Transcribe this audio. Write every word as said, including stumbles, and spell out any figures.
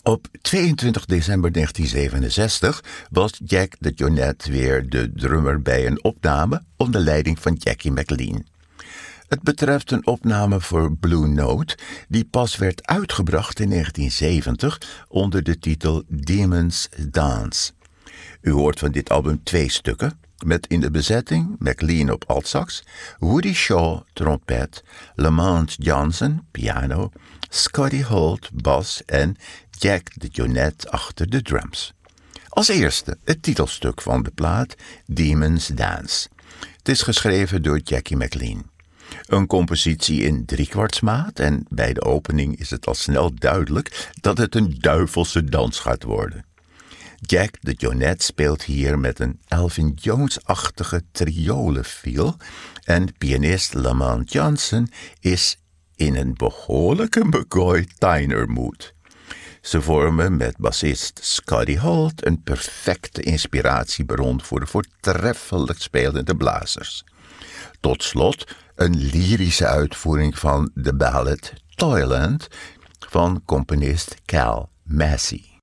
Op tweeëntwintig december negentien zevenenzestig was Jack DeJohnette weer de drummer bij een opname onder leiding van Jackie McLean. Het betreft een opname voor Blue Note die pas werd uitgebracht in negentien zeventig onder de titel Demons Dance. U hoort van dit album twee stukken, met in de bezetting McLean op altsax, Woody Shaw trompet, Lamont Johnson piano, Scotty Holt bas en Jack DeJohnette achter de drums. Als eerste het titelstuk van de plaat Demons Dance. Het is geschreven door Jackie McLean. Een compositie in driekwartsmaat en bij de opening is het al snel duidelijk dat het een duivelse dans gaat worden. Jack DeJohnette speelt hier met een Elvin Jones-achtige triolenfeel en pianist Lamont Johnson is in een behoorlijke McCoy Tyner mood. Ze vormen met bassist Scotty Holt een perfecte inspiratiebron voor de voortreffelijk spelende blazers. Tot slot een lyrische uitvoering van de ballad Toyland van componist Cal Massey.